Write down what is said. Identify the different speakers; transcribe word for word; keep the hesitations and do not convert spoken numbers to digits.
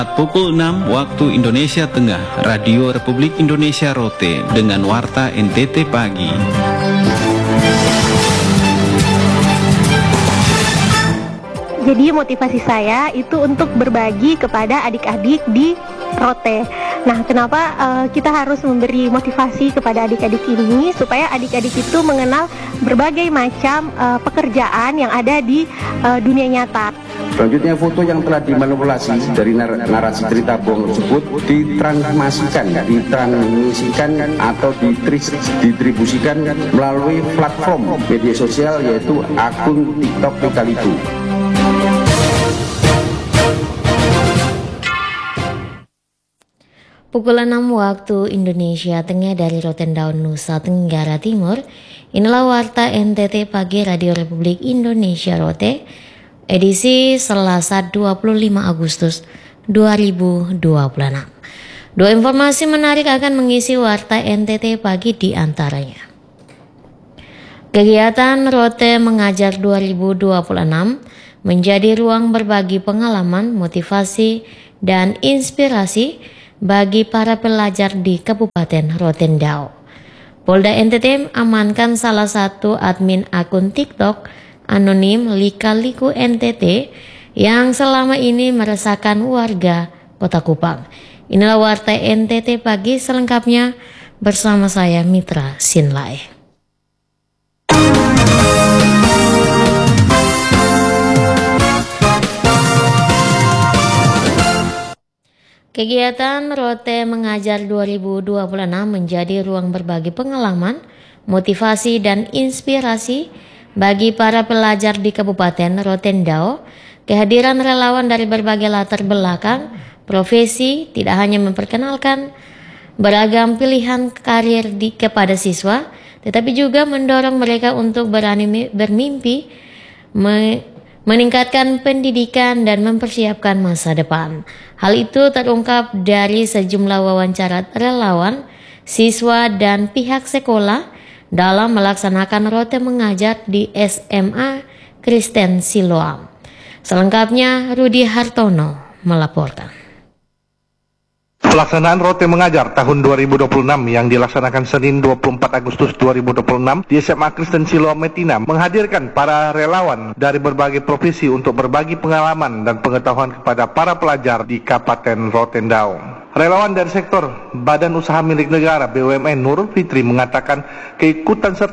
Speaker 1: Pukul enam waktu Indonesia Tengah, Radio Republik Indonesia Rote dengan Warta N T T Pagi.
Speaker 2: Jadi motivasi saya itu untuk berbagi kepada adik-adik di Rote. Nah, kenapa uh, kita harus memberi motivasi kepada adik-adik ini supaya adik-adik itu mengenal berbagai macam uh, pekerjaan yang ada di uh, dunia nyata.
Speaker 3: Selanjutnya, foto yang telah dimanipulasi dari nar narasi cerita bohong tersebut ditransmisikan, ditransmisikan atau didistribusikan melalui platform media sosial yaitu akun TikTok Lika-Liku.
Speaker 4: Pukul enam waktu Indonesia Tengah dari Rotendao, Nusa Tenggara Timur. Inilah Warta N T T Pagi Radio Republik Indonesia Rote, edisi Selasa dua puluh lima Agustus dua ribu dua puluh enam. Dua informasi menarik akan mengisi Warta N T T Pagi di antaranya. Kegiatan Rote Mengajar dua ribu dua puluh enam menjadi ruang berbagi pengalaman, motivasi, dan inspirasi bagi para pelajar di Kabupaten Rotendao. Polda N T T amankan salah satu admin akun TikTok anonim Lika-Liku N T T yang selama ini meresahkan warga Kota Kupang. Inilah Warta N T T Pagi selengkapnya bersama saya Mitra Sinlai. Kegiatan Rote Mengajar dua ribu dua puluh enam menjadi ruang berbagi pengalaman, motivasi, dan inspirasi bagi para pelajar di Kabupaten Rotendao. Kehadiran relawan dari berbagai latar belakang, profesi tidak hanya memperkenalkan beragam pilihan karir di, kepada siswa, tetapi juga mendorong mereka untuk berani bermimpi, me, meningkatkan pendidikan dan mempersiapkan masa depan. Hal itu terungkap dari sejumlah wawancara relawan, siswa, dan pihak sekolah dalam melaksanakan Rote Mengajar di S M A Kristen Siloam. Selengkapnya Rudi Hartono melaporkan.
Speaker 5: Pelaksanaan Rote Mengajar tahun dua ribu dua puluh enam yang dilaksanakan Senin dua puluh empat Agustus dua ribu dua puluh enam di S M A Kristen Siloam Metina menghadirkan para relawan dari berbagai profesi untuk berbagi pengalaman dan pengetahuan kepada para pelajar di Kabupaten Rotendao. Relawan dari sektor Badan Usaha Milik Negara B U M N Nurul Fitri mengatakan keikutan serta